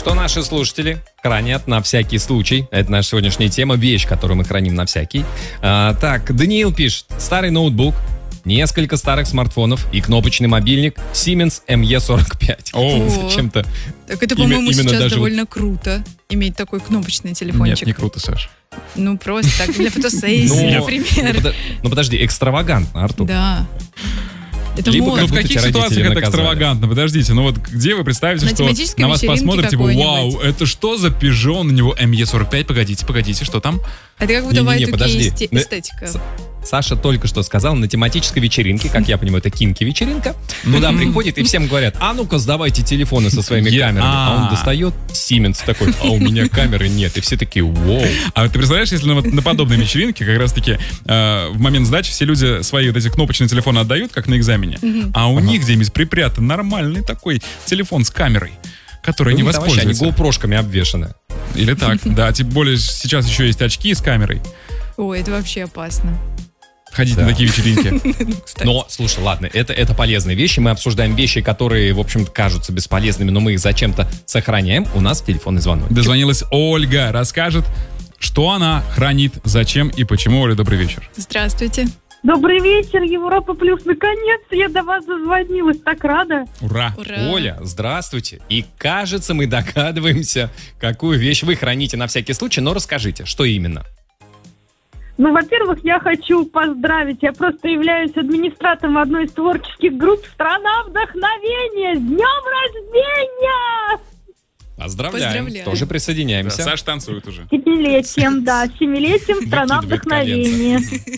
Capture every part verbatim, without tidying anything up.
Что наши слушатели хранят на всякий случай? Это наша сегодняшняя тема, вещь, которую мы храним на всякий. А, так, Даниил пишет. Старый ноутбук, несколько старых смартфонов и кнопочный мобильник Siemens эм и сорок пять. О, зачем-то. Так это, по-моему, сейчас довольно круто иметь такой кнопочный телефончик. Нет, не круто, Саш. Ну, просто так, для фотосессии, например. Ну, подожди, экстравагантно, Артур. Да. Это Либо модно. ну, в каких ситуациях это экстравагантно? Подождите, ну вот где вы представите, На что тематической на вас вечеринке посмотрят, типа, какой-нибудь. вау, это что за Peugeot, на него эм и сорок пять, погодите, погодите, что там? Это как будто Не-не-не, вай ту кей подожди. эсте- Ну, эстетика. С- Саша только что сказал, на тематической вечеринке, как я понимаю, это кинки-вечеринка, туда приходит и всем говорят, а ну-ка сдавайте телефоны со своими Я- камерами. А а. он достает Siemens такой, а у меня камеры нет. И все такие, вау. А ты представляешь, если на, вот на подобной вечеринке как раз-таки э, в момент сдачи все люди свои вот эти кнопочные телефоны отдают, как на экзамене, а у них где-нибудь припрятан нормальный такой телефон с камерой, который не Ну, там вообще они воспользуется. гоупрошками обвешаны. Или так, да, тем более сейчас еще есть очки с камерой. Ой, это вообще опасно. Ходить Да. на такие вечеринки. Ну, кстати. Но, слушай, ладно, это, это полезные вещи. Мы обсуждаем вещи, которые, в общем-то, кажутся бесполезными, но мы их зачем-то сохраняем. У нас телефонный звонок. Дозвонилась Ольга, расскажет, что она хранит, зачем и почему. Оля, добрый вечер. Здравствуйте. Добрый вечер, Европа Плюс. Наконец-то я до вас дозвонилась. Так рада. Ура! Ура. Оля, здравствуйте. И кажется, мы догадываемся, какую вещь вы храните на всякий случай, но расскажите, что именно? Ну, во-первых, я хочу поздравить. Я просто являюсь администратором одной из творческих групп «Страна вдохновения». С днем рождения! Поздравляем. Поздравляем. Тоже Да, присоединяемся. Саш танцует уже. Семилетием, да. Семилетием «Страна Выкидывает вдохновения».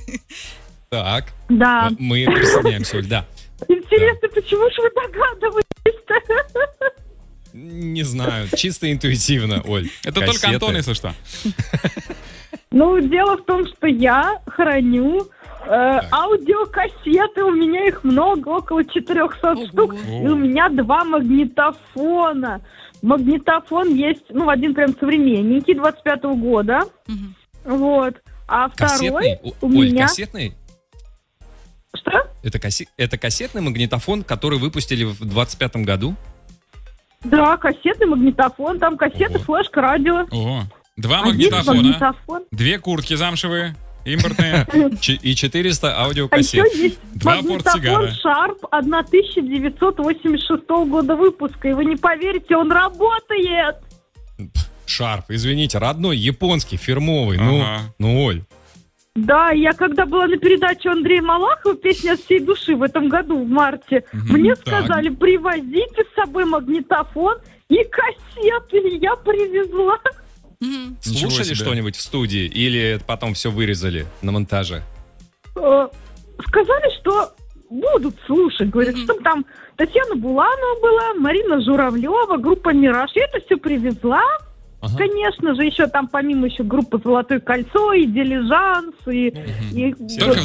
Так, Да. мы присоединяемся, Оль, да. Интересно, почему же вы догадываетесь-то? Не знаю, чисто интуитивно, Оль. Это Кассеты. только Антон, если что. Ну, дело в том, что я храню э, аудиокассеты. У меня их много, около четырехсот Ого. штук. И у меня два магнитофона. Магнитофон есть, ну, один прям современненький, двадцать пятого года. Мгм. Вот. А Кассетный? второй О- у Оль, меня... кассетный? Что? Это, кассе- это кассетный магнитофон, который выпустили в двадцать пятом году? Да, кассетный магнитофон. Там кассета, Ого. флешка, радио. Ого. Два Один магнитофона, магнитофон. две куртки замшевые, импортные. Ч- и четыреста А еще аудиокассет. есть Два портсигара. магнитофон Sharp тысяча девятьсот восемьдесят шестого года выпуска. И вы не поверите, он работает! Шарп, извините, родной, японский, фирмовый. Ну, Ага. ну, Оль. Да, я когда была на передаче Андрея Малахова «Песня от всей души» в этом году, в марте, мне Так. сказали, привозите с собой магнитофон и кассеты. И я привезла. Мгм. Ничего Слушали себе. что-нибудь в студии? Или это потом все вырезали на монтаже? Э, Сказали, что будут слушать. Говорят, Мгм. что там Татьяна Буланова была, Марина Журавлева, группа «Мираж». Я это все привезла. Ага. Конечно же, еще там помимо еще группы «Золотое кольцо» и «Дилижанс», и, и Только